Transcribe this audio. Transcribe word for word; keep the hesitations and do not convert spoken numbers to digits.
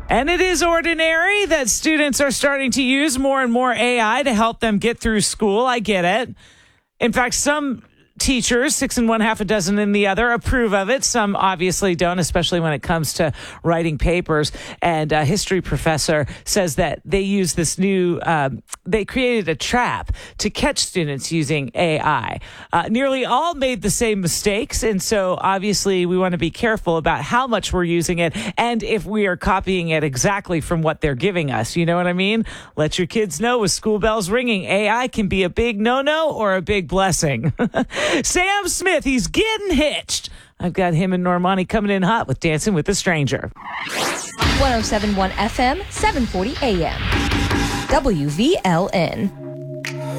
And it is ordinary that students are starting to use more and more A I to help them get through school. I get it. In fact, some teachers, six in one, half a dozen in the other, approve of it. Some obviously don't, especially when it comes to writing papers. And a history professor says that they use this new, um, they created a trap to catch students using A I. Uh, nearly all made the same mistakes. And so obviously we want to be careful about how much we're using it and if we are copying it exactly from what they're giving us. You know what I mean? Let your kids know with school bells ringing, A I can be a big no-no or a big blessing. Sam Smith, he's getting hitched. I've got him and Normani coming in hot with Dancing with a Stranger. one oh seven point one F M, seven forty A M. W V L N.